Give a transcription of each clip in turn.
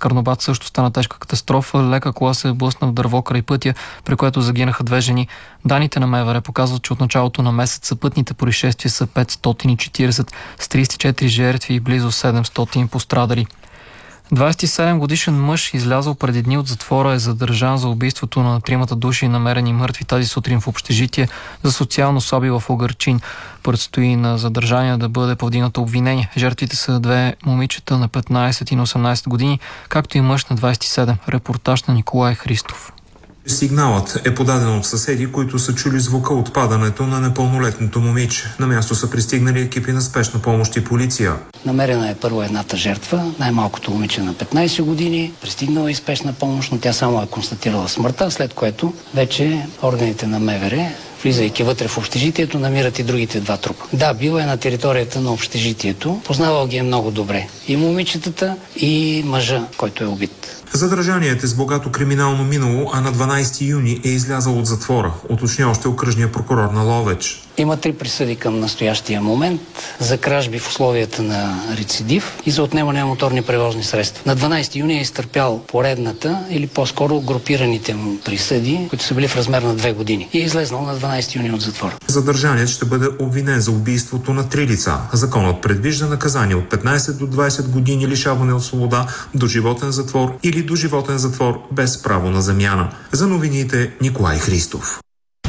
Карнобат също стана тежка катастрофа. Лека кола се блъсна в дърво край пътя, при което загинаха 2 жени. Данните на МВР показват, че от началото на месеца пътните происшествия са 540 с 34 жертви и близо 700 пострадали. 27 годишен мъж, излязъл преди дни от затвора, е задържан за убийството на 3 души, намерени мъртви тази сутрин в общежитие за социално слаби в Угърчин. Предстои на задържания да бъде повдигнато обвинение. Жертвите са 2 момичета на 15 и на 18 години, както и мъж на 27. Репортаж на Николай Христов. Сигналът е подаден от съседи, които са чули звука от падането на непълнолетното момиче. На място са пристигнали екипи на спешна помощ и полиция. Намерена е първо едната жертва, най-малкото момиче на 15 години. Пристигнала и спешна помощ, но тя само е констатирала смъртта, след което вече органите на МВР, влизайки вътре в общежитието, намират и другите 2 трупа. Да, била е на територията на общежитието. Познавал ги е много добре. И момичетата, и мъжа, който е убит. Задържаният е с богато криминално минало, а на 12 юни е излязъл от затвора, уточня още окръжния прокурор на Ловеч. Има 3 присъди към настоящия момент за кражби в условията на рецидив и за отнемане на моторни превозни средства. На 12 юни е изтърпял поредната или по-скоро групираните му присъди, които са били в размер на 2 години и е излезнал на 12 юни от затвора. Задържаният ще бъде обвинен за убийството на 3 лица. Законът предвижда наказание от 15 до 20 години лишаване от свобода, доживотен затвор или доживотен затвор без право на замяна. За новините Николай Христов.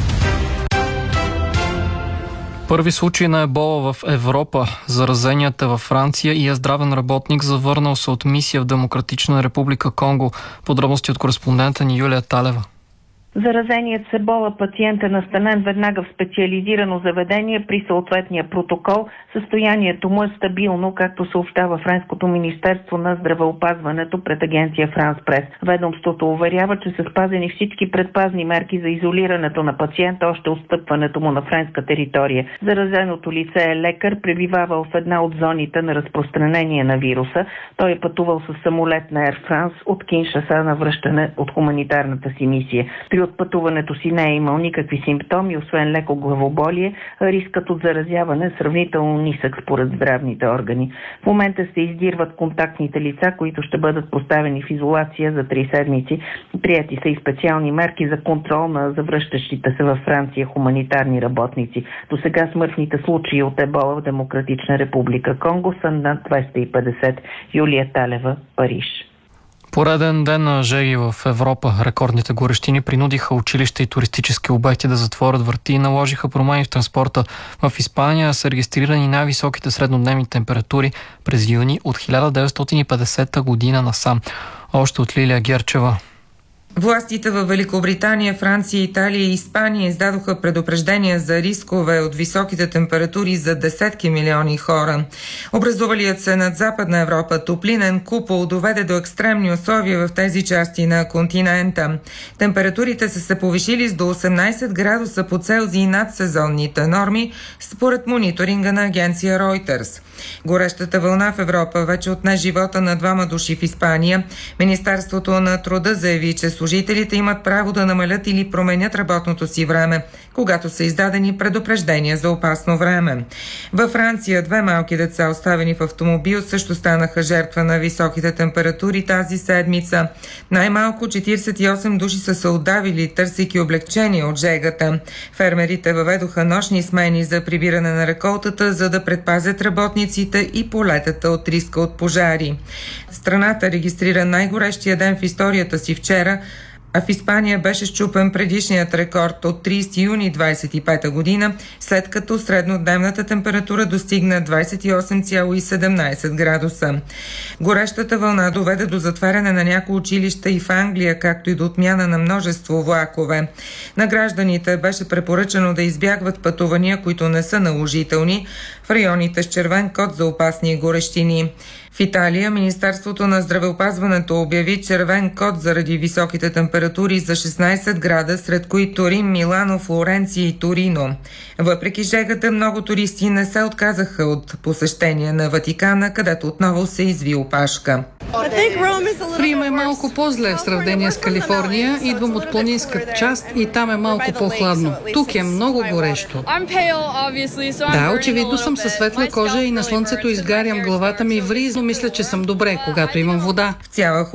Първи случай на ебола в Европа. Заразеният е във Франция и е здравен работник, завърнал се от мисия в Демократична република Конго. Подробности от кореспондента ни Юлия Талева. Заразеният с ебола пациент е настанен веднага в специализирано заведение при съответния протокол. Състоянието му е стабилно, както съобщава Френското министерство на здравеопазването пред агенция Франс Прес. Ведомството уверява, че са спазени всички предпазни мерки за изолирането на пациента още от стъпването му на френска територия. Заразеното лице е лекар, пребивавал в една от зоните на разпространение на вируса. Той е пътувал с самолет на Air France от Киншаса на връщане от хуманитарната си мисия. При отпътуването си не е имал никакви симптоми, освен леко главоболие. Рискът от заразяване е сравнително нисък според здравните органи. В момента се издирват контактните лица, които ще бъдат поставени в изолация за 3 седмици. Прияти са и специални мерки за контрол на завръщащите се във Франция хуманитарни работници. До сега смъртните случаи от ебола в Демократична република Конго са над 250. Юлия Талева, Париж. Пореден ден на жеги в Европа. Рекордните горещини принудиха училища и туристически обекти да затворят врати и наложиха промени в транспорта. В Испания са регистрирани най-високите среднодневни температури през юни от 1950 година насам. Още от Лилия Герчева. Властите във Великобритания, Франция, Италия и Испания издадоха предупреждения за рискове от високите температури за десетки милиони хора. Образувалият се над Западна Европа топлинен купол доведе до екстремни условия в тези части на континента. Температурите са се повишили с до 18 градуса по Целзий над сезонните норми, според мониторинга на агенция Reuters. Горещата вълна в Европа вече отне живота на 2 души в Испания. Министерството на труда заяви, че служителите имат право да намалят или променят работното си време, когато са издадени предупреждения за опасно време. Във Франция 2 малки деца, оставени в автомобил, също станаха жертва на високите температури тази седмица. Най-малко 48 души са се отдавили, търсейки облегчение от жегата. Фермерите въведоха нощни смени за прибиране на реколтата, за да предпазят работниците и полетата от риска от пожари. Страната регистрира най-горещия ден в историята си вчера, а в Испания беше счупен предишният рекорд от 30 юни 25 година, след като среднодневната температура достигна 28,17 градуса. Горещата вълна доведе до затваряне на някои училища и в Англия, както и до отмяна на множество влакове. На гражданите беше препоръчано да избягват пътувания, които не са наложителни, в районите с червен код за опасни горещини. В Италия Министерството на здравеопазването обяви червен код заради високите температури за 16 града, сред които Рим, Милано, Флоренция и Торино. Въпреки жегата, много туристи не се отказаха от посещение на Ватикана, където отново се изви опашка. Рим е малко по-зле в сравнение с Калифорния. Идвам от планинската част и там е малко по-хладно. Тук е много горещо. Да, очевидно съм със светла кожа и на слънцето изгарям, главата ми ври, но мисля, че съм добре, когато имам вода. В цяла